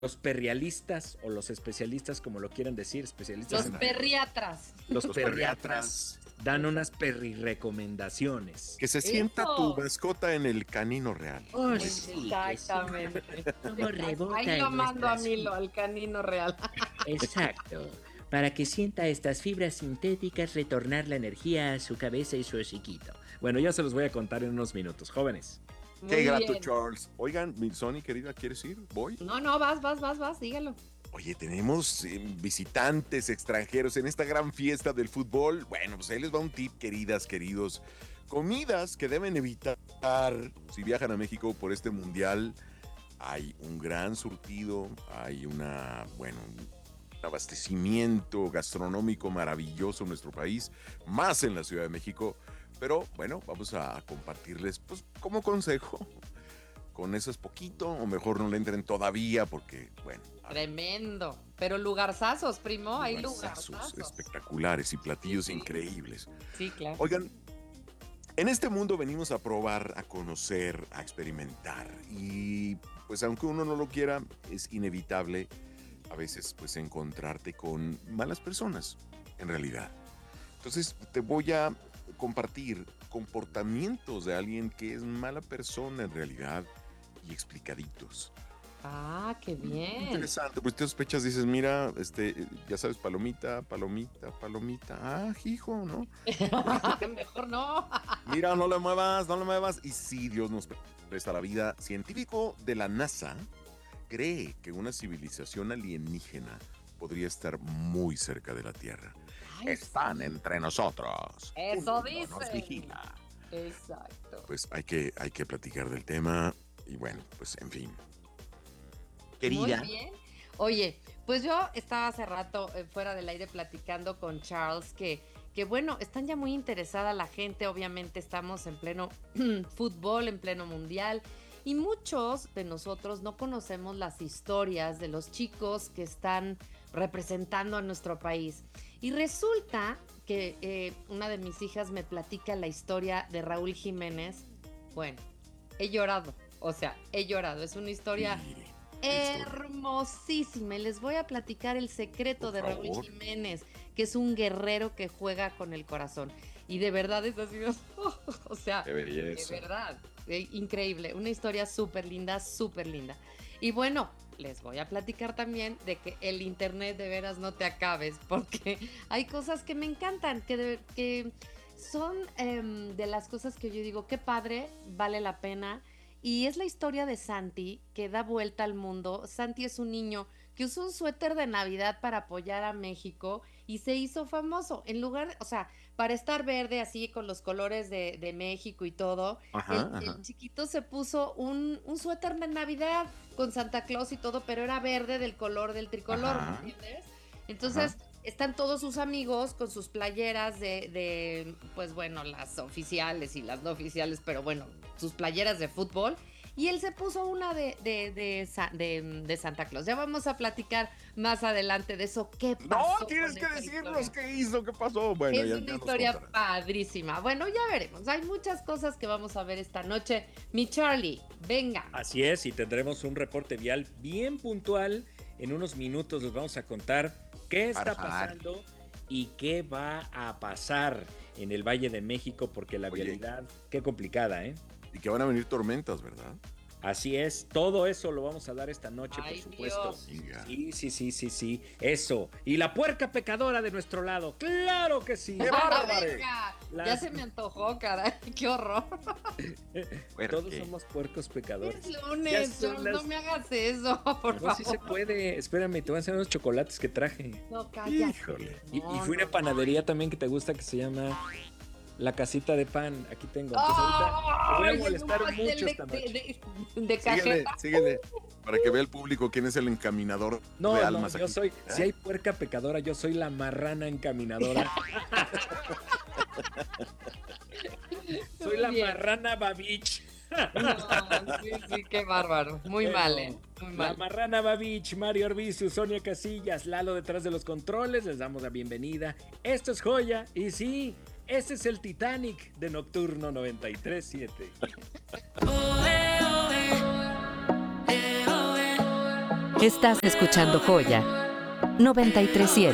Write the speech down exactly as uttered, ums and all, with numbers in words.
los perrealistas o los especialistas, como lo quieran decir, especialistas Los en perriatras. los Los perriatras dan unas perri recomendaciones. Que se sienta Eso. tu mascota en el canino real. Oh, Pues sí, exactamente. Cómo rebota Ahí lo en mando a nuestras Milo, al canino real. Exacto. Para que sienta estas fibras sintéticas retornar la energía a su cabeza y su hociquito. Bueno, ya se los voy a contar en unos minutos, jóvenes. Qué Muy grato, bien. Charles. Oigan, mi Sony querida, ¿quieres ir? ¿Voy? No, no, vas, vas, vas, vas, dígalo. Oye, tenemos eh, visitantes extranjeros en esta gran fiesta del fútbol. Bueno, pues ahí les va un tip, queridas, queridos. Comidas que deben evitar si viajan a México por este mundial. Hay un gran surtido, hay una, bueno, un abastecimiento gastronómico maravilloso en nuestro país, más en la Ciudad de México. Pero bueno, vamos a compartirles, pues, como consejo. Con eso es poquito, o mejor no le entren todavía, porque, bueno. Tremendo. Pero lugarzazos, primo, hay lugarzazos lugarzazos. espectaculares y platillos Sí, sí. increíbles. Sí, claro. Oigan, en este mundo venimos a probar, a conocer, a experimentar. Y pues aunque uno no lo quiera, es inevitable a veces pues encontrarte con malas personas, en realidad. Entonces te voy a compartir comportamientos de alguien que es mala persona en realidad y explicaditos. Ah, qué bien. Interesante, pues te sospechas, dices, mira, este, ya sabes, palomita, palomita, palomita, ah, hijo, ¿no? Mejor no. Mira, no le muevas, no le muevas. Y sí, Dios nos presta la vida. Científico de la NASA cree que una civilización alienígena podría estar muy cerca de la Tierra. Ay, Están sí. entre nosotros. Eso Un mundo nos dicen. vigila. Exacto. Pues hay que, hay que platicar del tema y bueno, pues en fin. Muy bien. Oye, pues yo estaba hace rato eh, fuera del aire platicando con Charles que, que bueno, están ya muy interesada la gente, obviamente estamos en pleno fútbol, en pleno mundial, y muchos de nosotros no conocemos las historias de los chicos que están representando a nuestro país. Y resulta que eh, una de mis hijas me platica la historia de Raúl Jiménez. Bueno, he llorado, o sea, he llorado, es una historia... Mire, hermosísima. Y les voy a platicar el secreto Por de Raúl favor. Jiménez, que es un guerrero que juega con el corazón. Y de verdad es así, o sea, qué belleza. de verdad, eh, increíble. Una historia súper linda, súper linda. Y bueno, les voy a platicar también de que el internet de veras no te acabes, porque hay cosas que me encantan, que, de- que son em, de las cosas que yo digo, qué padre, vale la pena. Y es la historia de Santi, que da vuelta al mundo. Santi es un niño que usó un suéter de Navidad para apoyar a México y se hizo famoso. En lugar, o sea, para estar verde así con los colores de, de México y todo, Ajá, el, ajá. el chiquito se puso un, un suéter de Navidad con Santa Claus y todo, pero era verde del color del tricolor, Ajá. ¿me entiendes? Entonces, están todos sus amigos con sus playeras de, de, pues bueno, las oficiales y las no oficiales, pero bueno, sus playeras de fútbol. Y él se puso una de, de, de, Sa- de- de Santa Claus. Ya vamos a platicar más adelante de eso. ¿Qué pasó? No, tienes con que esa decirnos historia? qué hizo, qué pasó. Bueno, Es ya, una ya nos historia contarás. padrísima. Bueno, ya veremos. Hay muchas cosas que vamos a ver esta noche. Mi Charlie, venga. Así es, y tendremos un reporte vial bien puntual. En unos minutos les vamos a contar qué está Ajá. pasando y qué va a pasar en el Valle de México, porque la Oye. vialidad, qué complicada, ¿eh? Y que van a venir tormentas, ¿verdad? Así es, todo eso lo vamos a dar esta noche, Ay, por supuesto. Dios. Venga. Sí, sí, sí, sí, sí, eso. Y la puerca pecadora de nuestro lado, claro que sí. ¡Qué bárbaro! Venga. Ya Las- se me antojó, caray. Qué horror. Todos Puerque. somos puercos pecadores. Es Ya lunes, son Charles, las- no me hagas eso, por No, sí se favor. puede. Espérame, te voy a hacer unos chocolates que traje. No, cállate. Híjole. Y, y No, fui a una no, panadería también que te gusta, que se llama La Casita de Pan. Aquí tengo. Entonces ahorita te voy ¡Ay, a molestar un pastel mucho de, esta de, noche. de, de Síguele, cajeta. síguele. Para que vea el público quién es el encaminador No, de no, almas yo aquí. soy, si hay puerca pecadora, yo soy la marrana encaminadora. Soy Muy la bien. marrana babich. No, sí, sí, qué bárbaro. Muy Bueno, mal, ¿eh? Muy La mal. marrana babich, Mario Orbizu, Sonia Casillas, Lalo detrás de los controles, les damos la bienvenida. Esto es Joya, y sí, este es el Titanic de Nocturno noventa y tres punto siete. Estás escuchando Joya noventa y tres punto siete.